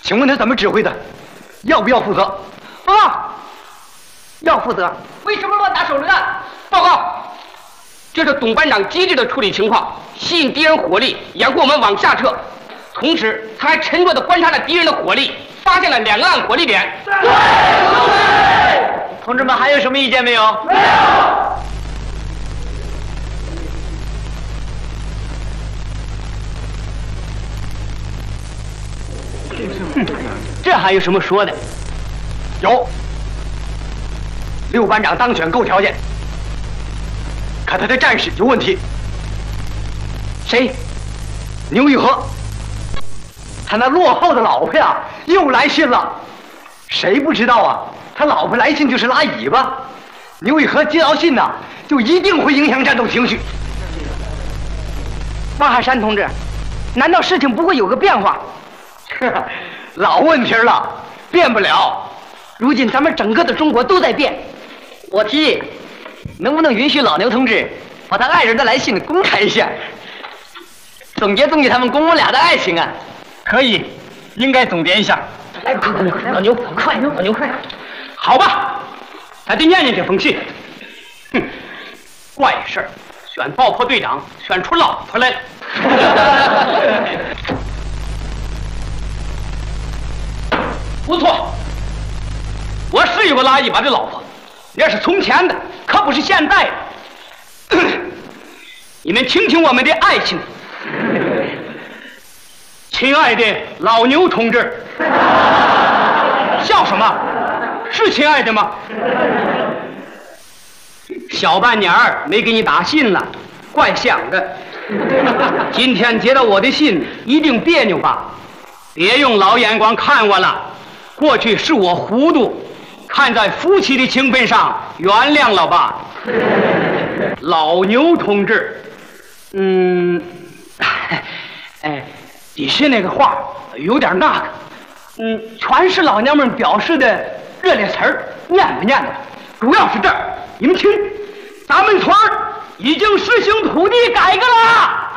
请问他怎么指挥的？要不要负责？ 要负责。 为什么乱打手榴弹？报告，这是董班长机智的处理情况，吸引敌人火力，掩护我们往下撤。同时，他还沉着地观察了敌人的火力，发现了两个暗火力点。 对。同志们还有什么意见没有？ 没有。 这还有什么说的？ 有。6班长当选够条件，可他的战士有问题。 谁？ 牛玉和。他那落后的老婆呀，又来信了。谁不知道啊？他老婆来信就是拉尾巴。牛玉和接到信呐，就一定会影响战斗情绪。 王海山同志，难道事情不会有个变化？ 老问题了，变不了。 如今咱们整个的中国都在变。 我提议，能不能允许老牛同志把他爱人的来信公开一下，总结他们公公俩的爱情啊？ 可以，应该总结一下。 来，老牛，快，老牛快！ 好吧，咱得念念这封信。哼，怪事儿，选爆破队长选出老婆来了。不错，我是有个拉尾巴的老婆，那是从前的，可不是现在的。你们听听我们的爱情，亲爱的老牛同志，笑什么？是亲爱的吗？小半年儿没给你打信了，怪想的。今天接到我的信，一定别扭吧？别用老眼光看我了，过去是我糊涂，看在夫妻的情分上，原谅了吧。老牛同志，底下那个话有点那个，全是老娘们表示的热烈词儿，念吧念吧。主要是这儿，你们听，咱们村儿已经实行土地改革了。